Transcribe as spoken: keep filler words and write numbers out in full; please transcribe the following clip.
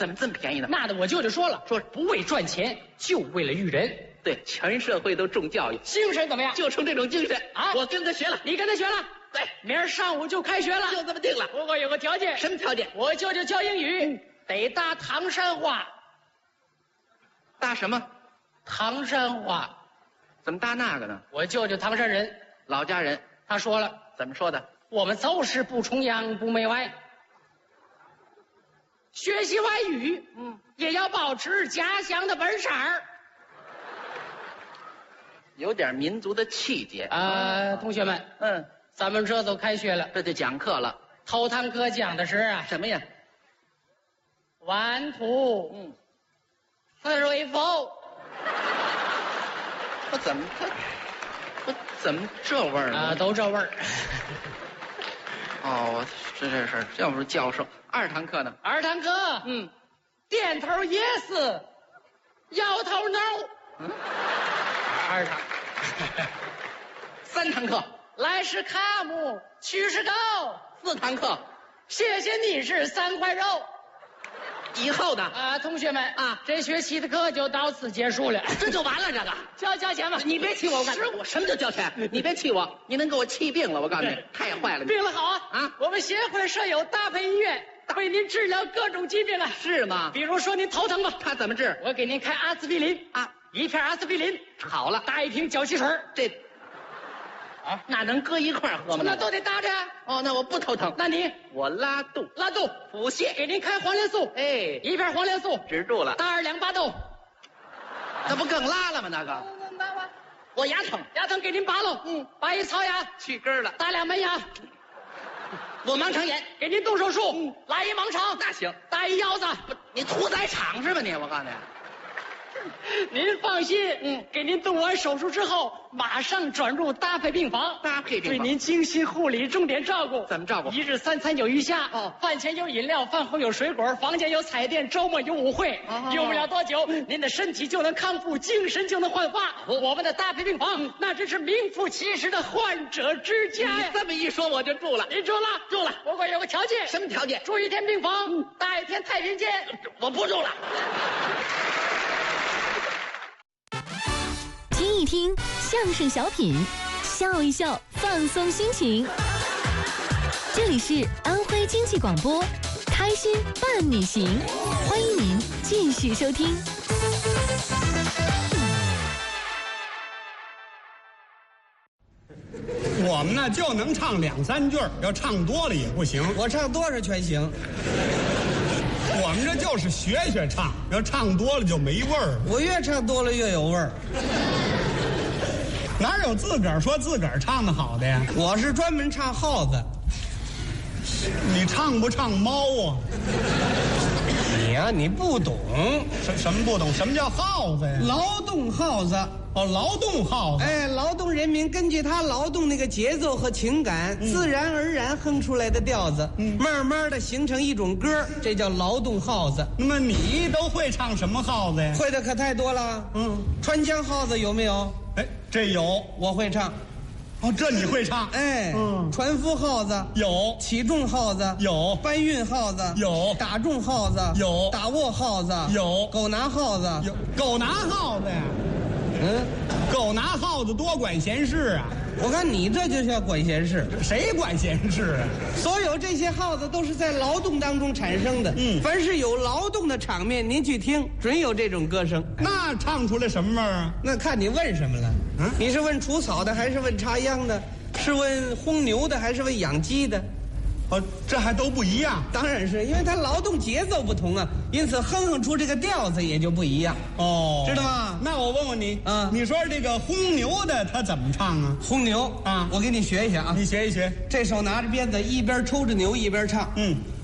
怎么这么便宜呢？ 那的我舅舅说了，说不为赚钱，就为了育人。 对，全社会都重教育， 精神怎么样？ 就冲这种精神啊！ 我跟他学了， 你跟他学了？ 对， 明儿上午就开学了， 就这么定了。 不过有个条件。 什么条件？ 我舅舅教英语、嗯、得搭唐山话。 搭什么？ 唐山话。 怎么搭那个呢？ 我舅舅唐山人， 老家人。 他说了， 怎么说的？ 我们就是不崇洋不媚外，学习外语，嗯，也要保持家乡的本色儿， 有点民族的气节啊、呃！同学们， 嗯， 咱们这都开学了， 这得讲课了。 头堂课讲的是啊， 什么呀？ 玩土，嗯，四瑞否？ 我怎么他？我怎么这味儿呢？ 啊，都这味儿。 哦，这这是，要不是教授。二堂课呢？ 二堂课，嗯，点头 yes， 摇头 no。嗯，二堂。 三堂课， 来是卡姆，去是狗。 四堂课， 谢谢你是三块肉。 以后的啊，同学们啊，这学期的课就到此结束了， 这就完了。这个交交钱吧， 你别气我，我是我什么叫交钱？你别气我，你能给我气病了。我告诉你，太坏了。 病了好啊啊！ 我们协会设有搭配医院，为您治疗各种疾病了。 是吗？ 比如说您头疼吧， 他怎么治？ 我给您开阿司匹林啊，一片阿司匹林好了， 搭一瓶脚气水，这啊，那能搁一块喝吗？ 那都得搭着。 哦，那我不头疼。 那你我拉肚， 拉肚腹泻， 给您开黄连素。 哎， 一片黄连素止住了。 搭二两巴豆， 那不更拉了吗？那个，我牙疼， 牙疼给您拔喽。嗯，拔一槽牙， 去根了。 搭两门牙。 我盲肠炎， 给您动手术。嗯，来一盲肠， 那行。 搭一腰子， 不，你屠宰场是吧你？我告诉你。 您放心，嗯，给您动完手术之后，马上转入搭配病房， 搭配病房对您精心护理，重点照顾。 怎么照顾？ 一日三餐有鱼虾，哦，饭前有饮料，饭后有水果，房间有彩电，周末有舞会。哦，用不了多久，您的身体就能康复，精神就能焕发。哦，我们的搭配病房，嗯，那真是名副其实的患者之家呀。 你这么一说，我就住了。 您住了， 住了。 不过有个条件。 什么条件？ 住一天病房，嗯，搭一天太平间。 我不住了。 听一听相声小品，笑一笑，放松心情。这里是安徽经济广播，开心伴你行，欢迎您继续收听。 我们呢就能唱两三句，要唱多了也不行。 我唱多少全行。 我们这就是学学唱，要唱多了就没味儿。 我越唱多了越有味儿。 哪有自个儿说自个儿唱的好的呀？ 我是专门唱耗子。 你唱不唱猫啊？ 你呀、啊，你不懂。 什什么不懂？什么叫耗子呀？ 劳动耗子。 哦，劳动耗子。 哎，劳动人民根据他劳动那个节奏和情感，嗯、自然而然哼出来的调子，嗯，慢慢的形成一种歌，这叫劳动耗子。 那么你都会唱什么耗子呀？ 会的可太多了。嗯，川腔耗子有没有？ 哎，这有， 我会唱。 哦，这你会唱？ 哎，嗯，船夫耗子有， 起重耗子有， 搬运耗子有， 打重耗子有， 打握耗子有， 狗拿耗子有，狗拿耗子呀？嗯，狗拿耗子多管闲事啊！ 我看你这就叫管闲事。 谁管闲事啊？ 所有这些耗子都是在劳动当中产生的。嗯，凡是有劳动的场面，您去听，准有这种歌声。 那唱出来什么味儿啊？ 那看你问什么了。嗯，你是问除草的，还是问插秧的？是问烘牛的，还是问养鸡的？ 哦，这还都不一样。 当然是因为它劳动节奏不同啊，因此哼哼出这个调子也就不一样。 哦， 知道吗？ 那我问问你， 啊， 你说这个烘牛的他怎么唱啊？ 烘牛啊，我给你学一学啊， 你学一学。 这手拿着鞭子，一边抽着牛一边唱。嗯，